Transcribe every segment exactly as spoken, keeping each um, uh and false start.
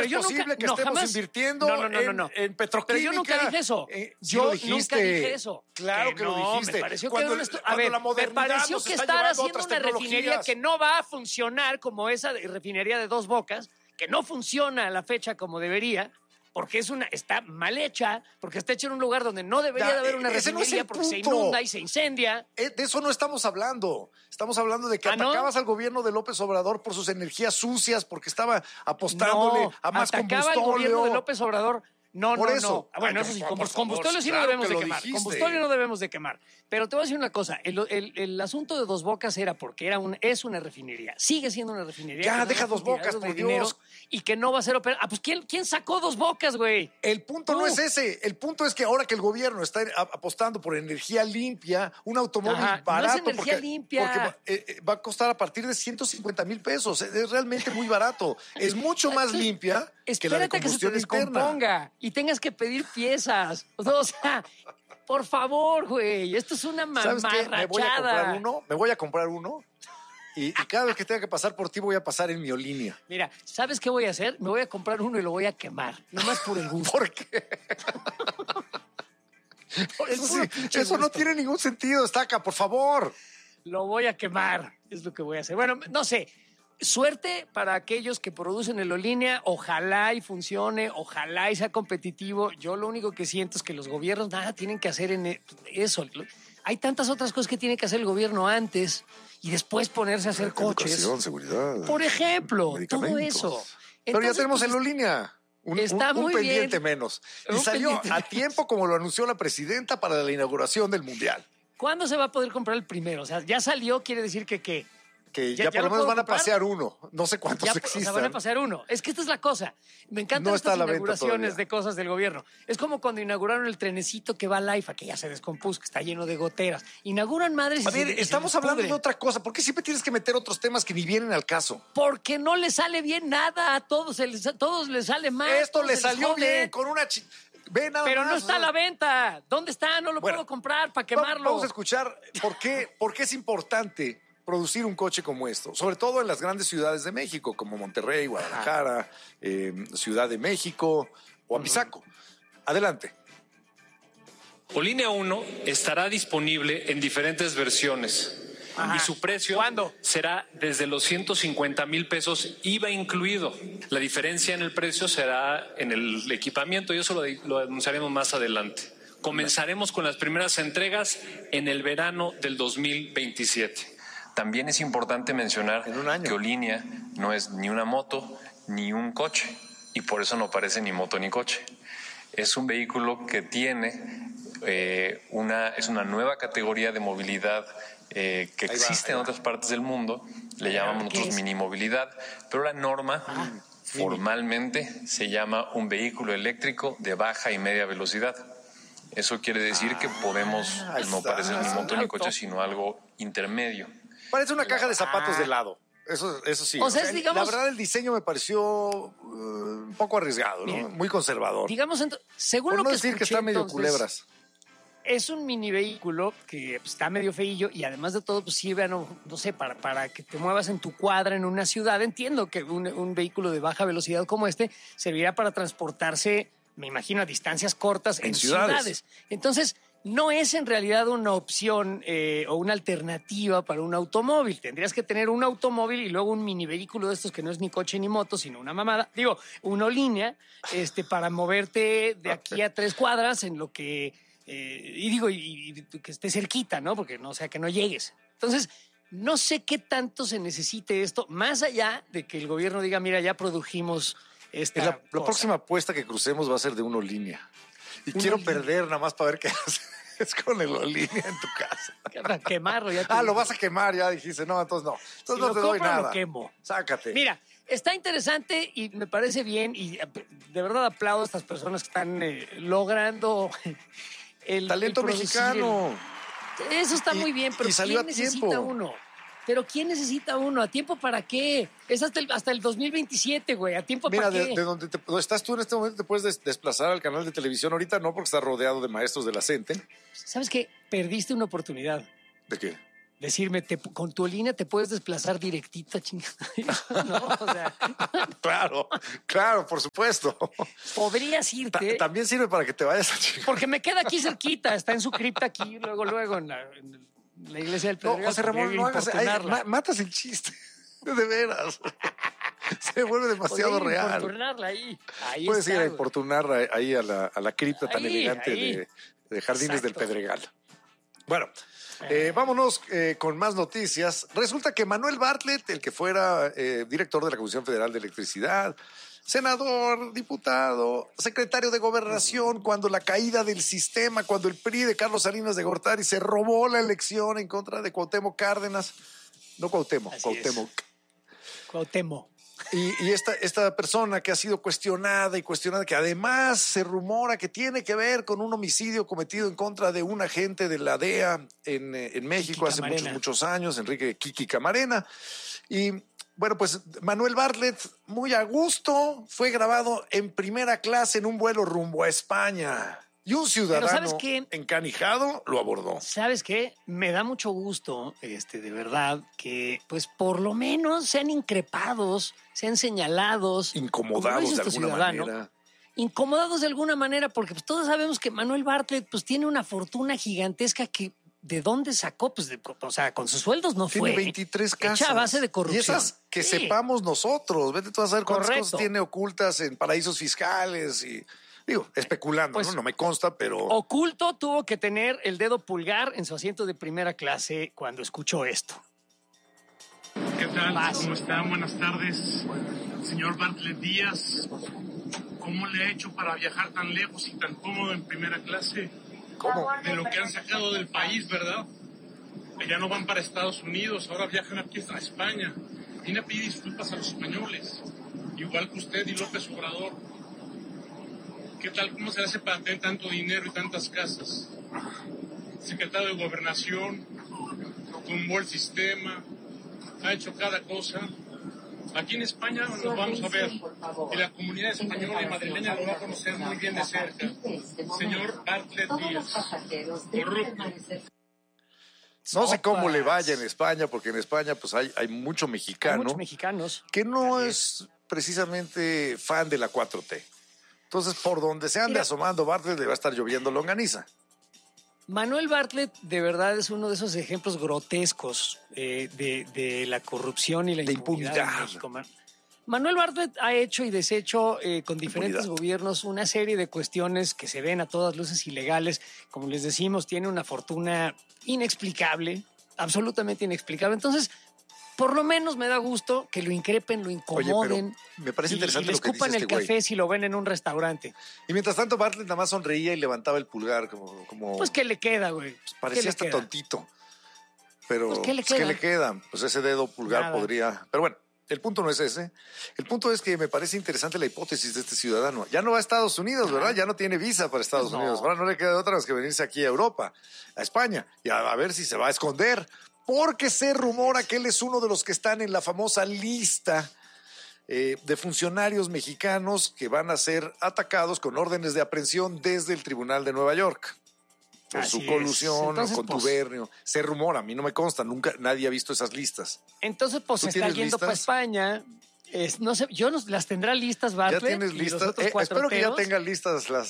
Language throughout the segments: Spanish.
es posible nunca, que no, estemos jamás, invirtiendo no, no, no, no, no. en, en petroquímica. Pero yo nunca dije eso. Eh, sí yo lo dijiste. nunca dije eso. Claro que, que lo no, dijiste. Me pareció cuando, que esto, a cuando ver, la me modernidad pareció nos que está estar llevando a haciendo otras una refinería tecnologías. que no va a funcionar como esa de- refinería de Dos Bocas, que no funciona a la fecha como debería, porque es una está mal hecha, porque está hecha en un lugar donde no debería Ya, de haber una ese no es refinería el porque se punto. inunda y se incendia. Eh, De eso no estamos hablando. Estamos hablando de que ¿Ah, no? atacabas al gobierno de López Obrador por sus energías sucias, porque estaba apostándole No, a más atacaba al combustóleo. gobierno de López Obrador. No, Por no, eso. no. Ah, Bueno, Ay, eso sí, por combust- favor, combustible sí claro no debemos que de lo quemar. dijiste. Combustible no debemos de quemar. Pero te voy a decir una cosa. El, el- el asunto de Dos Bocas era porque era un, es una refinería. Sigue siendo una refinería. Ya, que da deja una Dos cantidad Bocas, de por dinero Dios. Y que no va a ser operado. Ah, pues ¿quién, ¿quién sacó Dos Bocas, güey? El punto Tú. no es ese. El punto es que ahora que el gobierno está a- apostando por energía limpia, un automóvil Ajá, no es barato. energía porque, limpia. porque va, eh, eh, va a costar a partir de ciento cincuenta mil pesos. Es realmente muy barato. Es mucho más limpia que la de Espérate que se te combustión interna. descomponga y tengas que pedir piezas. O sea, por favor, güey. Esto es una ¿Sabes qué? Me voy a comprar mamarrachada. uno. Me voy a comprar uno. Y, y cada vez que tenga que pasar por ti voy a pasar en mi Olínea. Mira, ¿sabes qué voy a hacer? Me voy a comprar uno y lo voy a quemar. Nomás por el gusto. ¿Por qué? Por el Eso, puro sí, pinche eso no gusto. tiene ningún sentido, Estaca, por favor. Lo voy a quemar. Es lo que voy a hacer. Bueno, no sé. Suerte para aquellos que producen el Olínea. Ojalá y funcione. Ojalá y sea competitivo. Yo lo único que siento es que los gobiernos nada tienen que hacer en eso. Hay tantas otras cosas que tiene que hacer el gobierno antes y después ponerse a hacer coches. Educación, seguridad. Por ejemplo, todo medicamentos. eso. Pero ya Entonces, tenemos pues, en la línea. Un, está un- un muy pendiente bien. menos. Y Un salió pendiente a tiempo como lo anunció la presidenta para la inauguración del Mundial. ¿Cuándo se va a poder comprar el primero? O sea, ya salió, quiere decir que qué. Que ya, ¿Ya- ya por lo lo menos puedo van a comprar? pasear uno. No sé cuántos Ya, o existan. sea, van a pasar uno. Es que esta es la cosa. Me encantan No está estas a la venta inauguraciones todavía. de cosas del gobierno. Es como cuando inauguraron el trenecito que va a Laifa, que ya se descompuso, que está lleno de goteras. Inauguran madres y A ver, se- y se estamos les hablando pudre. de otra cosa. ¿Por qué siempre tienes que meter otros temas que ni vienen al caso? Porque no le sale bien nada. A todos, se les, a todos les sale mal. Esto todos le se les salió jode. bien con una... chi- Ve nada Pero más, no o está sea, a la venta. ¿Dónde está? No lo Bueno, puedo comprar para Va- quemarlo. Vamos a escuchar por qué, por qué es importante producir un coche como esto, sobre todo en las grandes ciudades de México, como Monterrey, Guadalajara, eh, Ciudad de México o Apizaco. Adelante. Olínea uno estará disponible en diferentes versiones. Ajá. Y su precio ¿Cuándo? será desde los ciento cincuenta mil pesos, I V A incluido. La diferencia en el precio será en el equipamiento y eso lo, lo anunciaremos más adelante. Comenzaremos con las primeras entregas en el verano del dos mil veintisiete. También es importante mencionar En un año. que Olínea no es ni una moto ni un coche y por eso no parece ni moto ni coche. Es un vehículo que tiene eh, una, es una nueva categoría de movilidad eh, que Ahí va, existe ahí en va. otras partes del mundo. Le llamamos ¿qué nosotros es? mini movilidad, pero la norma formalmente se llama un vehículo eléctrico de baja y media velocidad. Eso quiere decir que podemos ahí no está. parecer ni moto ni Auto. coche, sino algo intermedio. Parece una caja de zapatos de helado. Eso, eso sí. O sea, es, digamos- la verdad, el diseño me pareció uh, un poco arriesgado, ¿no? Bien. Muy conservador. Digamos, ent- según Por lo no que decir que escuché, está medio entonces, culebras. es un mini vehículo que pues, está medio feillo y además de todo pues sirve, a no, no sé, para, para que te muevas en tu cuadra en una ciudad. Entiendo que un, un vehículo de baja velocidad como este servirá para transportarse, me imagino, a distancias cortas en, En ciudades. ciudades. Entonces, no es en realidad una opción eh, o una alternativa para un automóvil. Tendrías que tener un automóvil y luego un mini vehículo de estos que no es ni coche ni moto, sino una mamada. Digo, una línea este, para moverte de aquí a tres cuadras en lo que... Eh, y digo, y, y que esté cerquita, ¿no? Porque no sea que no llegues. Entonces, no sé qué tanto se necesite esto, más allá de que el gobierno diga, mira, ya produjimos esta Es la, la cosa. próxima apuesta que crucemos va a ser de una línea. Y Una quiero línea. perder nada más para ver qué haces con el Olínea en tu casa. Para quemarlo. Ya te Ah, digo. lo vas a quemar, ya dijiste. No, entonces no. Entonces Si no lo te doy compro, lo nada. quemo. Sácate. Mira, está interesante y me parece bien y eh, de verdad aplaudo a estas personas que están eh, logrando el Talento el producir mexicano. el- Eso está Y- muy bien, pero y salió ¿quién a necesita tiempo. uno? Pero ¿quién necesita uno? ¿A tiempo para qué? Es hasta el, hasta el dos mil veintisiete, güey. ¿A tiempo Mira, para de, qué? de donde te- donde estás tú en este momento te puedes des- desplazar al canal de televisión ahorita, no porque estás rodeado de maestros de la CENTE. ¿Sabes qué? Perdiste una oportunidad ¿De qué? decirme, te, con tu línea te puedes desplazar directita, chingada. No, o sea, Claro, claro, por supuesto. podrías irte. Ta- También sirve para que te vayas a chingar. Porque me queda aquí cerquita, está en su cripta aquí, luego, luego en la, en la iglesia del No, Pedregal. José Ramón, podría no hagas. ay, importunarla. ma- matas el chiste. De veras. Se vuelve demasiado Podría real. importunarla ahí. Ahí Puedes está, ir a güey. importunar ahí a la, a la cripta tan Ahí, elegante ahí. de, de Jardines del Exacto. Pedregal. Bueno, eh, vámonos eh, con más noticias. Resulta que Manuel Bartlett, el que fuera eh, director de la Comisión Federal de Electricidad, senador, diputado, secretario de Gobernación, cuando la caída del sistema, cuando el P R I de Carlos Salinas de Gortari se robó la elección en contra de Cuauhtémoc Cárdenas. No Cuauhtémoc, Así Cuauhtémoc. Cuauhtémoc. Y, y esta, esta persona que ha sido cuestionada y cuestionada, que además se rumora que tiene que ver con un homicidio cometido en contra de un agente de la D E A en, eh, en México Kiki hace Camarena. muchos, muchos años, Enrique Kiki Camarena. Y bueno, pues Manuel Bartlett, muy a gusto, fue grabado en primera clase en un vuelo rumbo a España. Y un ciudadano ¿sabes qué? encanijado lo abordó. ¿Sabes qué? Me da mucho gusto, este, de verdad, que pues por lo menos sean increpados, sean señalados. Incomodados como lo hizo de este alguna ciudadano, manera. Incomodados de alguna manera, porque pues todos sabemos que Manuel Bartlett pues tiene una fortuna gigantesca que ¿de dónde sacó? Pues, de- o sea, con sus sueldos no Tiene fue. veintitrés Hecha casas. a base de corrupción. Y esas que Sí. sepamos nosotros. Vete tú a saber cuántas Correcto. cosas tiene ocultas en paraísos fiscales y, digo, especulando, Pues, ¿no? No me consta, pero... Oculto tuvo que tener el dedo pulgar en su asiento de primera clase cuando escuchó esto. ¿Qué tal? Vas. ¿Cómo están? Buenas tardes. Señor Bartlett Díaz, ¿cómo le ha hecho para viajar tan lejos y tan cómodo en primera clase? ¿Cómo? De lo que han sacado del país, ¿verdad? Que ya no van para Estados Unidos, ahora viajan aquí a España. Viene a pedir disculpas a los españoles, igual que usted y López Obrador. ¿Qué tal? ¿Cómo se hace para tener tanto dinero y tantas casas? Secretario de Gobernación, tumbó el sistema, ha hecho cada cosa. Aquí en España nos vamos a ver y la comunidad española y madrileña lo va a conocer muy bien de cerca. Señor Bartlett Díaz, corrupto. No sé cómo Sopas. le vaya en España, porque en España pues hay, hay mucho Hay mexicano muchos mexicanos. que no Así es precisamente fan de la cuatro T. Entonces, por donde se ande Mira. asomando Bartlett, le va a estar lloviendo longaniza. Manuel Bartlett de verdad es uno de esos ejemplos grotescos eh, de, de la corrupción y la De impunidad, impunidad. en México. Man- Manuel Bartlett ha hecho y deshecho eh, con diferentes Impunidad. gobiernos una serie de cuestiones que se ven a todas luces ilegales. Como les decimos, tiene una fortuna inexplicable, absolutamente inexplicable. Entonces, por lo menos me da gusto que lo increpen, lo incomoden. me parece y- interesante y le lo que dice escupan el este güey. café si lo ven en un restaurante. Y mientras tanto, Bartlett nada más sonreía y levantaba el pulgar como... como Pues, ¿qué le queda, güey? ¿Qué parecía le hasta queda? tontito. Pero, Pues, ¿qué le pues, ¿qué queda? le queda? Pues ese dedo pulgar Nada. podría... Pero bueno, el punto no es ese. El punto es que me parece interesante la hipótesis de este ciudadano. Ya no va a Estados Unidos, ¿verdad? Ya no tiene visa para Estados Pues no. Unidos. Ahora no le queda otra más que venirse aquí a Europa, a España, y a, a ver si se va a esconder. Porque se rumora que él es uno de los que están en la famosa lista eh, de funcionarios mexicanos que van a ser atacados con órdenes de aprehensión desde el Tribunal de Nueva York. Por Así su es. colusión Entonces, o pues, contubernio. Se rumora, a mí no me consta, nunca nadie ha visto esas listas. Entonces, pues ¿Tú se está tienes yendo para listas? España. Es- no sé, yo no, las tendrá listas, ¿Ya Bartlett. tienes y los listas? otros Eh, espero que ya cuatroteros. tengan listas las...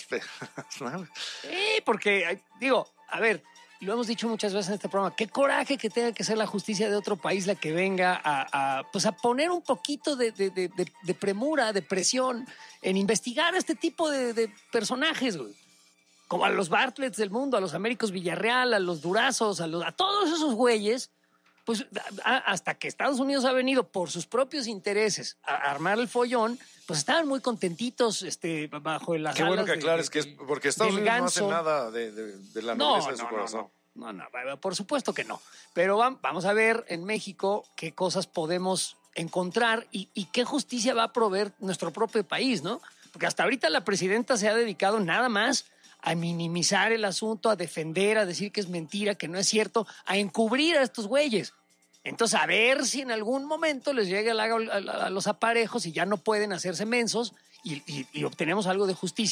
Sí, porque, ay, digo, a ver, lo hemos dicho muchas veces en este programa, qué coraje que tenga que ser la justicia de otro país la que venga a, a, pues a poner un poquito de, de- de- de- de premura, de presión en investigar a este tipo de, de personajes, güey. Como a los Bartletts del mundo, a los Américos Villarreal, a los Durazos, a, los, a todos esos güeyes, pues a- hasta que Estados Unidos ha venido por sus propios intereses a armar el follón, pues estaban muy contentitos este, bajo las Qué bueno alas que de- aclares de- que es porque Estados del Unidos no hace ganso. nada de, de- de la No, nobleza de su no, no, corazón. no, no, no, por supuesto que no. Pero vam- vamos a ver en México qué cosas podemos encontrar y, y qué justicia va a proveer nuestro propio país, ¿no? Porque hasta ahorita la presidenta se ha dedicado nada más a minimizar el asunto, a defender, a decir que es mentira, que no es cierto, a encubrir a estos güeyes. Entonces, a ver si en algún momento les llega el agua a, a- a los aparejos y ya no pueden hacerse mensos y, y- y obtenemos algo de justicia.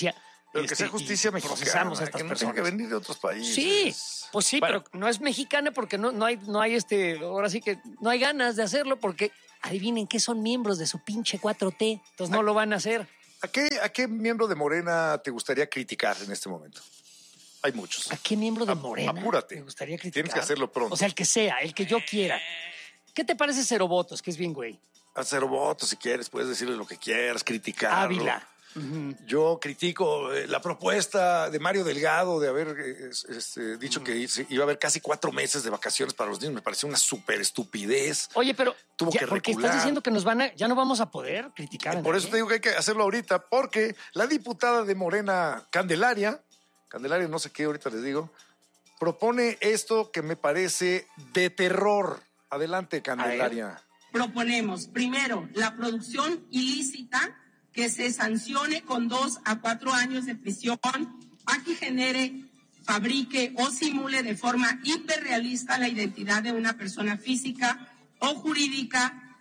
Pero que este, sea justicia y mexicana, procesamos a estas que no personas. tenga que venir de otros países. Sí, pues sí, Bueno, pero no es mexicana porque no, no hay, no hay este, ahora sí que no hay ganas de hacerlo porque adivinen que son miembros de su pinche cuatro T, entonces no lo van a hacer. ¿a qué, ¿a qué miembro de Morena te gustaría criticar en este momento? Hay muchos. ¿A qué miembro de Ap- Morena apúrate. me gustaría criticar? Tienes que hacerlo pronto. O sea, el que sea, el que yo quiera. ¿Qué te parece Cero Votos, que es bien güey? A cero votos, si quieres, puedes decirle lo que quieras, criticarlo. Ávila. Ujú. Yo critico eh, la propuesta de Mario Delgado de haber eh, es- este, dicho que se- iba a haber casi cuatro meses de vacaciones para los niños. Me pareció una súper estupidez. Oye, pero Tuvo ya, que ¿por qué recular. estás diciendo que nos van a, ya no vamos a poder criticar? a Por eso nadie? te digo que hay que hacerlo ahorita, porque la diputada de Morena, Candelaria, Candelaria no sé qué, ahorita les digo, propone esto que me parece de terror. Adelante, Candelaria. Proponemos, primero, la producción ilícita que se sancione con dos a cuatro años de prisión a quien genere, fabrique o simule de forma hiperrealista la identidad de una persona física o jurídica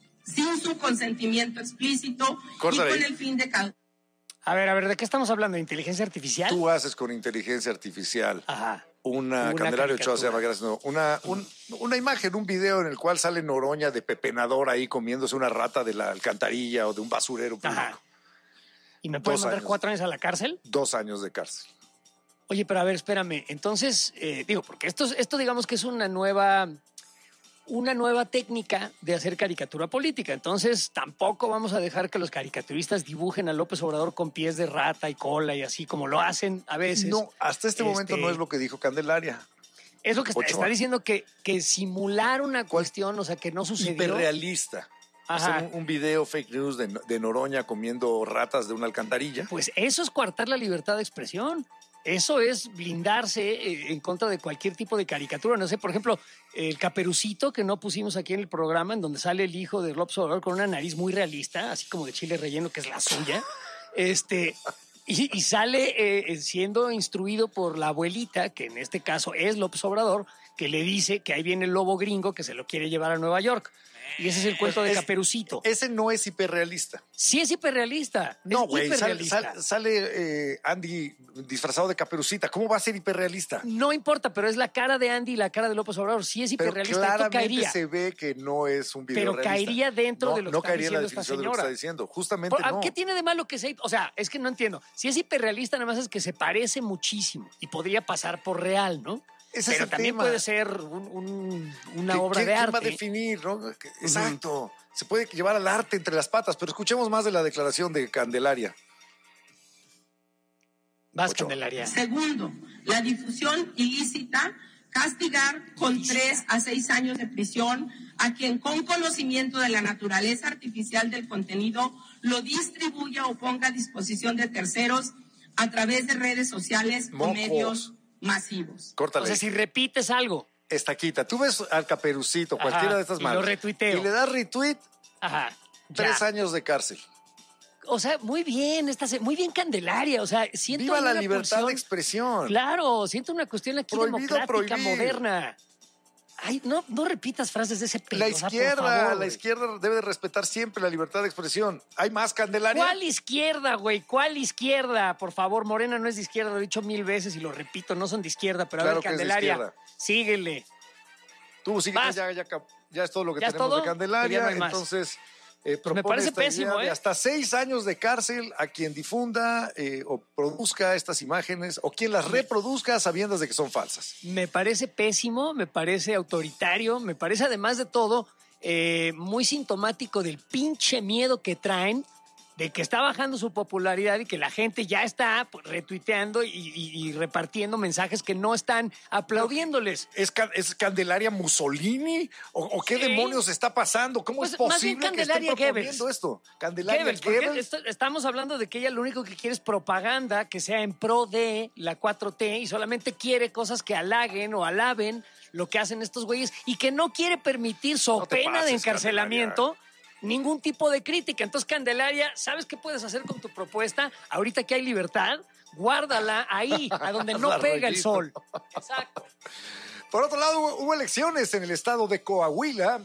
sin su consentimiento explícito Córtale y con ahí. el fin de causar. A ver, a ver, ¿de qué estamos hablando? ¿De inteligencia artificial? Tú haces con inteligencia artificial Ajá. una, Una Candelaria Ochoa se caricatura. llama, gracias, no, una, un- una imagen, un video en el cual sale Noroña de pepenador ahí comiéndose una rata de la alcantarilla o de un basurero público. Ajá. ¿Y me pueden Dos mandar años. cuatro años a la cárcel? Dos años de cárcel. Oye, pero a ver, espérame. Entonces, eh, digo, porque esto, es- esto digamos que es una nueva, una nueva técnica de hacer caricatura política. Entonces, tampoco vamos a dejar que los caricaturistas dibujen a López Obrador con pies de rata y cola y así como lo hacen a veces. No, hasta este, momento Este- no es lo que dijo Candelaria. Es lo que está, Ochoa. está diciendo que, que simular una cuestión, o sea, que no sucedió. Hiperrealista. Ajá. Hacer un, un video fake news de, de Noroña comiendo ratas de una alcantarilla. Pues eso es coartar la libertad de expresión. Eso es blindarse eh, en contra de cualquier tipo de caricatura. No sé, por ejemplo, el Caperucito que no pusimos aquí en el programa, en donde sale el hijo de López Obrador con una nariz muy realista, así como de chile relleno, que es la suya. Este, y, y sale eh, siendo instruido por la abuelita, que en este caso es López Obrador, que le dice que ahí viene el lobo gringo que se lo quiere llevar a Nueva York. Y ese es el cuento de Es- Caperucito. Ese no es hiperrealista. Sí es hiperrealista. No, es güey, sale, hiperrealista. sale- sale, eh, Andy disfrazado de Caperucita. ¿Cómo va a ser hiperrealista? No importa, pero es la cara de Andy y la cara de López Obrador. Sí es Pero hiperrealista, esto claramente caería. se ve que no es un video Pero realista. caería dentro no, de lo que no está caería en la diciendo esta definición de lo que señora. está diciendo. Justamente Por- no. ¿Qué tiene de malo que sea? O sea, es que no entiendo. Si es hiperrealista, nada más es que se parece muchísimo y podría pasar por real, ¿no? Ese es Pero el también tema. puede ser un- un- una ¿Qui- obra quién- de quién arte. va a definir, no? Que- Exacto. Se puede llevar al arte entre las patas, pero escuchemos más de la declaración de Candelaria. Vas, Ochoa. Candelaria. Segundo, la difusión ilícita, castigar con tres a seis años de prisión a quien con conocimiento de la naturaleza artificial del contenido lo distribuya o ponga a disposición de terceros a través de redes sociales Mocos. o medios masivos. Córtale. O sea, si repites algo. Estaquita. Tú ves al Caperucito, Ajá, cualquiera de estas y manos. lo retuiteo. Y le das retweet, Ajá. ya. tres años de cárcel. O sea, muy bien, esta, se- muy bien Candelaria. O sea, siento Viva ahí la una libertad pulsión- de expresión. Claro, siento una cuestión aquí Prohibido democrática, prohibir. moderna. Ay, no, no repitas frases de ese pelo. La o sea, por izquierda, favor, la güey. izquierda debe de respetar siempre la libertad de expresión. ¿Hay más, Candelaria? ¿Cuál izquierda, güey? ¿Cuál izquierda? Por favor, Morena no es de izquierda, lo he dicho mil veces y lo repito, no son de izquierda, pero a Claro ver, que es de Candelaria, izquierda. síguele. Tú sí, Vas. ya, ya, ya es todo lo que ¿Ya es tenemos todo? de Candelaria. Ya no hay más. Entonces, eh, propone parece esta pésimo, idea de ¿eh? hasta seis años de cárcel a quien difunda eh, o produzca estas imágenes o quien las reproduzca a sabiendas de que son falsas. Me parece pésimo, me parece autoritario, me parece además de todo eh, muy sintomático del pinche miedo que traen de que está bajando su popularidad y que la gente ya está pues, retuiteando y, y- y repartiendo mensajes que no están aplaudiéndoles. ¿Es, Ca- es Candelaria Mussolini? ¿O, o qué Sí. demonios está pasando? ¿Cómo Pues, es más bien posible que estén Candelaria proponiendo Goebbels. esto? Candelaria Goebbels, porque Goebbels. esto- estamos hablando de que ella lo único que quiere es propaganda que sea en pro de la cuatro T y solamente quiere cosas que halaguen o alaben lo que hacen estos güeyes y que no quiere permitir, so No te pena de pases, encarcelamiento, ningún tipo de crítica. Entonces, Candelaria, ¿sabes qué puedes hacer con tu propuesta? Ahorita que hay libertad, guárdala ahí, a donde no pega el Arroyito. sol. Exacto. Por otro lado, hubo, hubo elecciones en el estado de Coahuila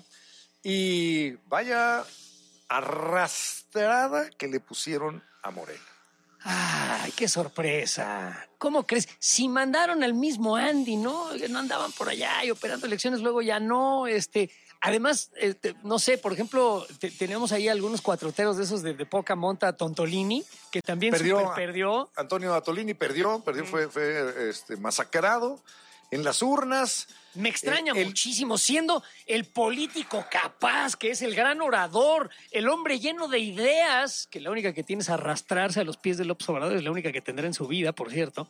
y vaya arrastrada que le pusieron a Morena. Ay, qué sorpresa. ¿Cómo crees? Si mandaron al mismo Andy, ¿no? No andaban por allá y operando elecciones, luego ya no. Este, además, este, no sé, por ejemplo, te, tenemos ahí algunos cuatroteros de esos de, de poca monta, Tontolini, que también Perdió, super perdió. Antonio Atolini perdió, perdió, fue, fue este, masacrado en las urnas. Me extraña El- el- muchísimo, siendo el político capaz, que es el gran orador, el hombre lleno de ideas, que la única que tiene es arrastrarse a los pies de López Obrador, es la única que tendrá en su vida, por cierto.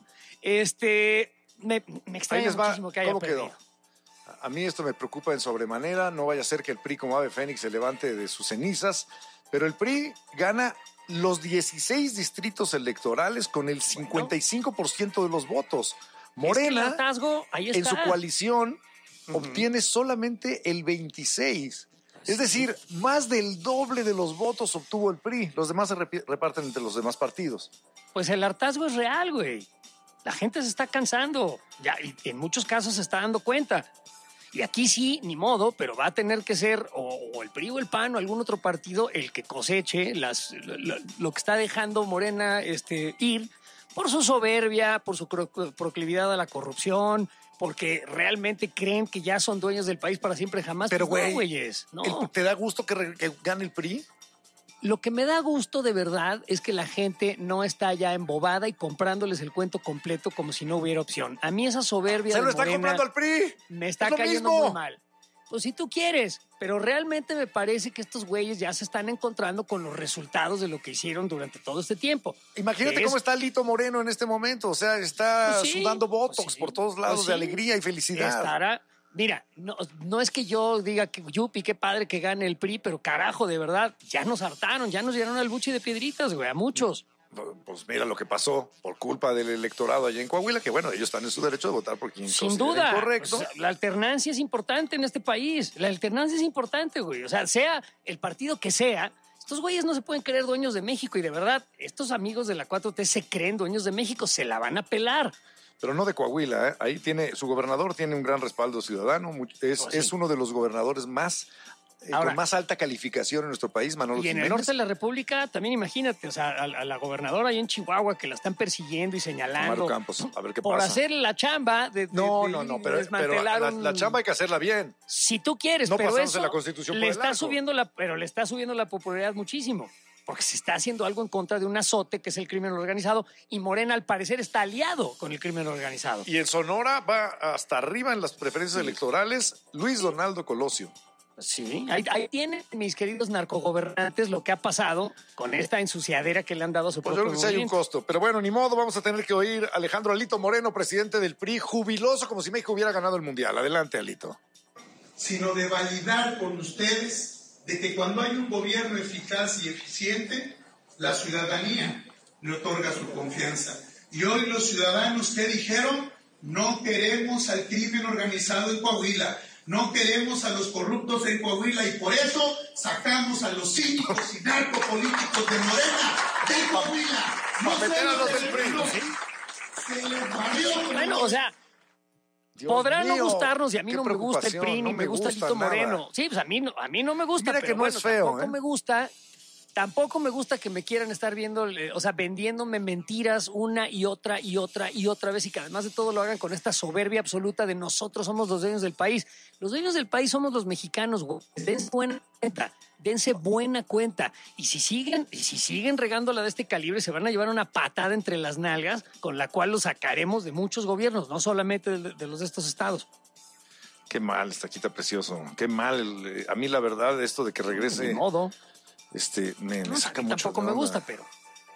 Este, me, me Ahí extraña les va, muchísimo que haya ¿cómo perdido. quedó? A mí esto me preocupa en sobremanera, no vaya a ser que el P R I como ave fénix se levante de sus cenizas, pero el P R I gana los dieciséis distritos electorales con el cincuenta y cinco por ciento de los votos. Es que el Morena, hartazgo, ahí está. en su coalición, Ujú. obtiene solamente el veintiséis. Es decir, más del doble de los votos obtuvo el P R I. Los demás se repi- reparten entre los demás partidos. Pues el hartazgo es real, güey. La gente se está cansando. Ya, y en muchos casos se está dando cuenta. Y aquí sí, ni modo, pero va a tener que ser o, o el P R I o el P A N o algún otro partido el que coseche las, lo, lo- lo que está dejando Morena este, ir por su soberbia, por su cro- proclividad a la corrupción, porque realmente creen que ya son dueños del país para siempre jamás. Pero, Pues no, güey, güeyes, no. El- ¿Te da gusto que, re- que gane el P R I? Lo que me da gusto de verdad es que la gente no está ya embobada y comprándoles el cuento completo como si no hubiera opción. A mí esa soberbia Se de lo está Morena comprando al P R I. me está Es lo cayendo mismo. muy mal. Pues si tú quieres, pero realmente me parece que estos güeyes ya se están encontrando con los resultados de lo que hicieron durante todo este tiempo. Imagínate Que cómo es- está Lito Moreno en este momento. O sea, está Pues sí, sudando botox pues sí, por todos lados pues de sí. alegría y felicidad. Estará. Mira, no, no es que yo diga que yupi, qué padre que gane el P R I, pero carajo, de verdad, ya nos hartaron, ya nos dieron al buche de piedritas, güey, a muchos. Pues mira lo que pasó por culpa del electorado allá en Coahuila, que bueno, ellos están en su derecho de votar por quien Sin consideren duda. correcto. Pues, la alternancia es importante en este país. La alternancia es importante, güey. O sea, sea el partido que sea, estos güeyes no se pueden creer dueños de México y de verdad, estos amigos de la cuatro T se creen dueños de México, se la van a pelar. Pero no de Coahuila, ¿eh? Ahí tiene, su gobernador tiene un gran respaldo ciudadano, mu- es, Pues sí. es uno de los gobernadores más, eh, Ahora- con más alta calificación en nuestro país, Manolo Y en el Jiménez. norte de la República, también imagínate, o sea, a, a la gobernadora ahí en Chihuahua que la están persiguiendo y señalando Maru Campos, a ver qué por pasa. hacer la chamba de, de- No, de no, no, ir y pero, pero desmantelar la, un- la chamba hay que hacerla bien. Si tú quieres, No pero pasándose eso la Constitución le por el está arco. subiendo la, pero le está subiendo la popularidad muchísimo, porque se está haciendo algo en contra de un azote que es el crimen organizado y Morena al parecer está aliado con el crimen organizado. Y en Sonora va hasta arriba en las preferencias electorales Luis Donaldo Colosio. Sí, ahí, ahí tienen mis queridos narcogobernantes lo que ha pasado con esta ensuciadera que le han dado a su Pues yo propio creo que sí hay un movimiento. costo. Pero bueno, ni modo, vamos a tener que oír a Alejandro Alito Moreno, presidente del P R I, jubiloso como si México hubiera ganado el Mundial. Adelante, Alito. Sino de validar con ustedes de que cuando hay un gobierno eficaz y eficiente, la ciudadanía le otorga su confianza. Y hoy los ciudadanos, ¿qué dijeron? No queremos al crimen organizado en Coahuila, no queremos a los corruptos en Coahuila y por eso sacamos a los cínicos y narcopolíticos de Morena de Coahuila. No Para meter a se los les del P R I, olvidó. ¿sí? Se les barrió. Bueno, o sea, Dios podrá no mío, gustarnos y a mí qué no me gusta el P R I, preocupación, ni no me gusta Lito nada. Moreno. Sí, pues a mí no, a mí no me gusta, Mira pero que no bueno, es feo, tampoco ¿eh? me gusta. Tampoco me gusta que me quieran estar viendo, eh, o sea, vendiéndome mentiras una y otra y otra y otra vez y que además de todo lo hagan con esta soberbia absoluta de nosotros somos los dueños del país. Los dueños del país somos los mexicanos, güey. Dense buena cuenta, dense buena cuenta. Y si siguen, y si siguen regándola de este calibre, se van a llevar una patada entre las nalgas con la cual los sacaremos de muchos gobiernos, no solamente de, de los de estos estados. Qué mal, Estaquita precioso. Qué mal. Eh, A mí la verdad, esto de que De regrese, modo. este, me, me No, saca a mí mucho tampoco de me onda. gusta, pero.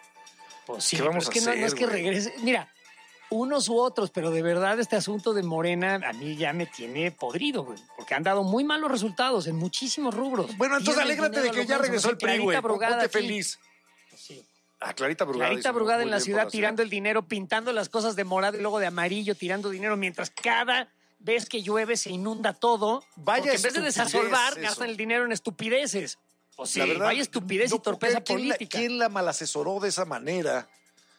Pues sí, ¿Qué vamos pero es que a no, no es hacer, que güey? regrese. Mira, unos u otros, pero de verdad este asunto de Morena a mí ya me tiene podrido, güey. Porque han dado muy malos resultados en muchísimos rubros. Bueno, entonces Pierden alégrate de dinero que a los ya menos, regresó no el sé, P R I, güey. Clarita Brugada Ponte aquí. feliz. Sí. Ah, Clarita Brugada. Clarita hizo Brugada muy en la bien ciudad por tirando el dinero, pintando las cosas de morado y luego de amarillo, tirando dinero, mientras cada vez que llueve se inunda todo. Vaya porque en vez de estupidez desasolvar, eso. gastan el dinero en estupideces. Pues sí, La verdad, vaya estupidez y no, torpeza ¿quién la- política. ¿Quién la malasesoró de esa manera?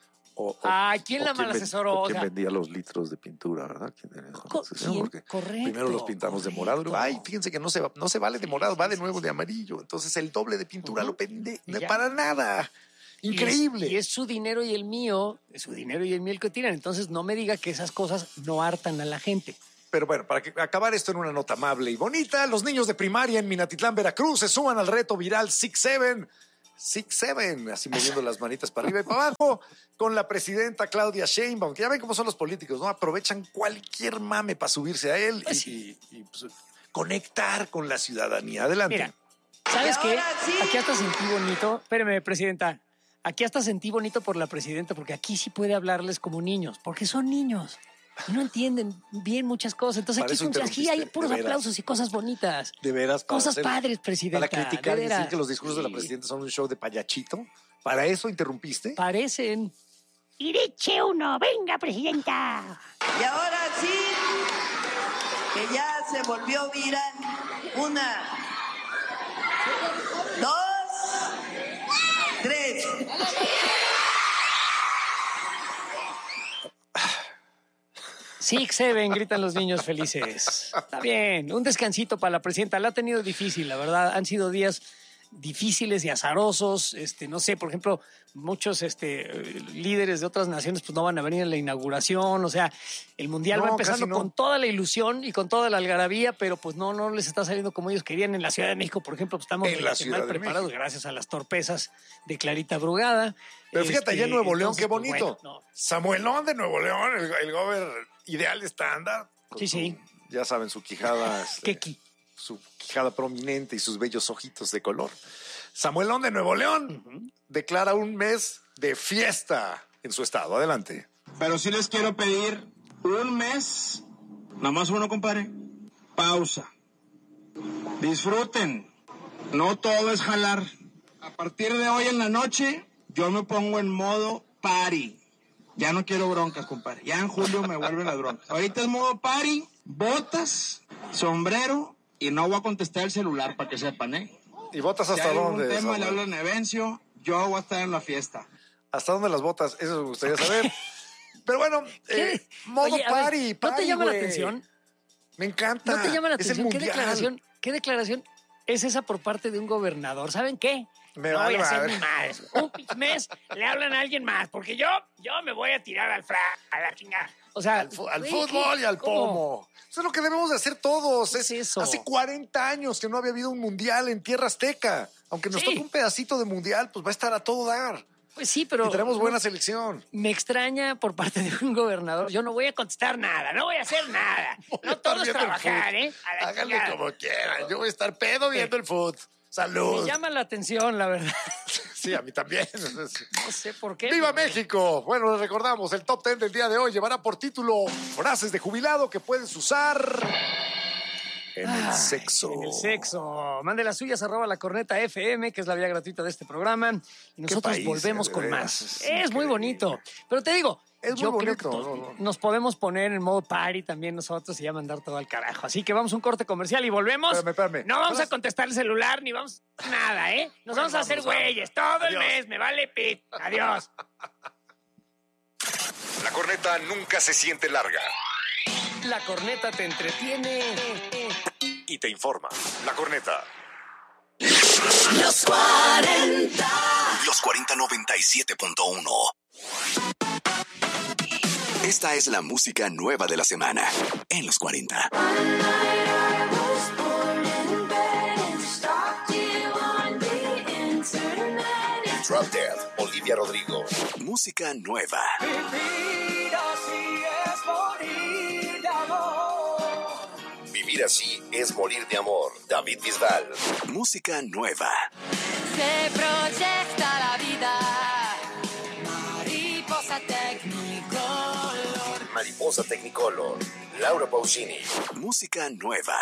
O, o- Ay, ¿quién o la ven- malasesoró? o O quién sea- vendía los litros de pintura, ¿verdad? ¿Quién era? Co- Sí, ¿quién? porque Correcto, primero los pintamos de morado. y luego, correcto. Ay, fíjense que no se, va- no se vale de morado, va de nuevo de amarillo. Entonces el doble de pintura Ujú. lo pende Y ya. para nada. Increíble. Y es, y es su dinero y el mío, es su dinero y el mío el que tiran. Entonces no me diga que esas cosas no hartan a la gente. Pero bueno, para que, acabar esto en una nota amable y bonita, los niños de primaria en Minatitlán, Veracruz, se suman al reto viral Six Seven. Six Seven, así moviendo las manitas para arriba y para abajo, con la presidenta Claudia Sheinbaum, que ya ven cómo son los políticos, ¿no? Aprovechan cualquier mame para subirse a él Pues y, y, y, pues, conectar con la ciudadanía. Adelante. Mira, ¿sabes qué? Aquí hasta sentí bonito. Espérame, presidenta. Aquí hasta sentí bonito por la presidenta, porque aquí sí puede hablarles como niños, porque son niños. Y no entienden bien muchas cosas. Entonces Para aquí, eso aquí hay interrumpiste, puros de veras. aplausos y cosas bonitas. De veras. para Cosas hacer- padres, presidenta. Para criticar de y decir veras. que los discursos de la Sí. presidenta son un show de payachito. ¿Para eso interrumpiste? Parecen. Y dice uno, venga, presidenta. Y ahora sí, que ya se volvió viral. Una, dos, tres. Six Seven, gritan los niños felices. Está bien, un descansito para la presidenta. La ha tenido difícil, la verdad. Han sido días difíciles y azarosos. Este, no sé, por ejemplo, muchos este, líderes de otras naciones pues no van a venir a la inauguración. O sea, el Mundial No, va empezando casi no. con toda la ilusión y con toda la algarabía, pero pues no, no les está saliendo como ellos querían. En la Ciudad de México, por ejemplo, pues estamos En la mal Ciudad de preparados México. gracias a las torpezas de Clarita Brugada. Pero fíjate, allá en Este, Nuevo León, entonces, qué pues, bonito. bueno, no. Samuelón de Nuevo León, el, el gober ideal estándar. con Sí, su- sí. Ya saben, su quijada. este, Keki. su quijada prominente y sus bellos ojitos de color. Samuelón de Nuevo León declara un mes de fiesta en su estado. Adelante. Pero sí les quiero pedir un mes, nada más uno, compadre. Pausa. Disfruten. No todo es jalar. A partir de hoy en la noche, yo me pongo en modo party. Ya no quiero broncas, compadre. Ya en julio me vuelven las broncas. Ahorita es modo party, botas, sombrero y no voy a contestar el celular para que sepan, ¿eh? ¿Y botas Si hasta hay algún dónde? tema, le Samuel? hablan a Evencio, yo voy a estar en la fiesta. ¿Hasta dónde las botas? Eso me gustaría saber. Pero bueno, ¿Qué? eh, modo Oye, a ver, party, ¿no te party, llama la güey. atención? Me encanta. ¿No te llama la Es el atención? ¿Qué mundial. declaración, ¿Qué declaración es esa por parte de un gobernador? ¿Saben qué? Me no vale voy a hacer madre. ni más. Un pinche mes le hablan a alguien más, porque yo, yo me voy a tirar al fra, a la chingada. O sea, Al, fu- al güey, fútbol ¿qué? y al ¿Cómo? pomo. Eso es lo que debemos de hacer todos. ¿Qué es eso? Hace cuarenta años que no había habido un mundial en tierra azteca. Aunque nos Sí. toque un pedacito de mundial, pues va a estar a todo dar. Pues sí, pero Y tenemos no, buena selección. me extraña por parte de un gobernador. Yo no voy a contestar nada, no voy a hacer nada. Voy a No estar todo es viendo el trabajar, fut. ¿eh? A la Háganle chingada. como quieran. Yo voy a estar pedo viendo el fútbol. Salud. Me llama la atención, la verdad. Sí, a mí también. No sé por qué. ¡Viva pero- México! Bueno, les recordamos, el top ten del día de hoy llevará por título frases de jubilado que puedes usar en el Ay, sexo. En el sexo. Mande las suyas, arroba la corneta F M, que es la vía gratuita de este programa. Y nosotros país, volvemos de con veras, más. es Es, muy increíble. bonito. Pero te digo, Es muy yo creo bonito, que to- no, no. nos podemos poner en modo party también nosotros y ya mandar todo al carajo. Así que vamos a un corte comercial y volvemos. Espérame, espérame. No vamos a Vas- contestar el celular ni vamos nada, ¿eh? Nos vamos a hacer vámonos, güeyes todo el Adiós. mes. Me vale pit. Adiós. La corneta nunca se siente larga La corneta te entretiene. y te informa. La corneta. Los cuarenta. Los cuarenta noventa y siete punto uno. Esta es la música nueva de la semana en los cuarenta. Drop Dead, Olivia Rodrigo. Música nueva. Vivir así es morir de amor. David Bisbal. Música nueva. Se proyecta la vida, mariposa Technicolor. Mariposa Technicolor. Laura Pausini. Música nueva.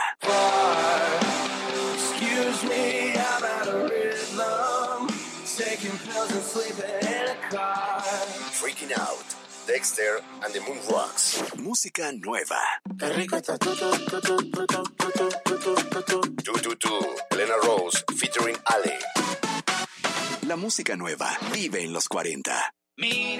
Excuse me, I'm out of rhythm. Taking pills and sleeping in a car. Freaking Out. Dexter and the Moon Rocks. Música nueva. Qué rico está tu, tu, tu, tu, tu, tu, tu, tu, tu, tu, tu. Tu Tu Tu. Elena Rose featuring Ale. La música nueva vive en los cuarenta.